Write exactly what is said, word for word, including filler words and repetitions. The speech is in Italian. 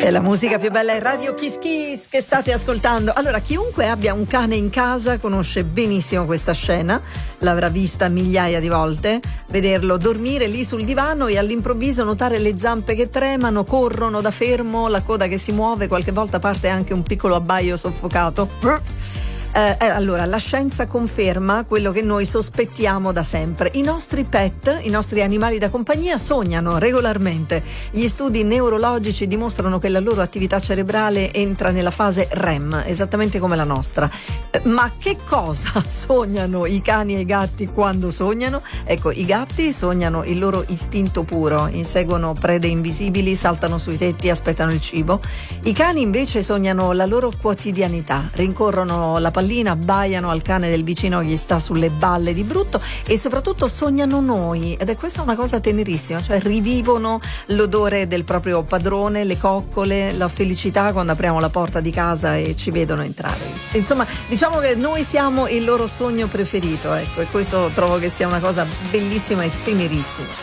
E la musica più bella è Radio Kiss Kiss che state ascoltando. Allora, chiunque abbia un cane in casa conosce benissimo questa scena, l'avrà vista migliaia di volte, vederlo dormire lì sul divano e all'improvviso notare le zampe che tremano, corrono da fermo, la coda che si muove, qualche volta parte anche un piccolo abbaio soffocato. Eh, allora, la scienza conferma quello che noi sospettiamo da sempre. I nostri pet, i nostri animali da compagnia sognano regolarmente. Gli studi neurologici dimostrano che la loro attività cerebrale entra nella fase R E M, esattamente come la nostra. Eh, ma che cosa sognano i cani e i gatti quando sognano? Ecco, i gatti sognano il loro istinto puro, inseguono prede invisibili, saltano sui tetti, aspettano il cibo. I cani invece sognano la loro quotidianità, rincorrono la pallina, abbaiano al cane del vicino che gli sta sulle balle di brutto e soprattutto sognano noi, ed è questa una cosa tenerissima, cioè rivivono l'odore del proprio padrone, le coccole, la felicità quando apriamo la porta di casa e ci vedono entrare. Insomma, diciamo che noi siamo il loro sogno preferito, ecco, e questo trovo che sia una cosa bellissima e tenerissima.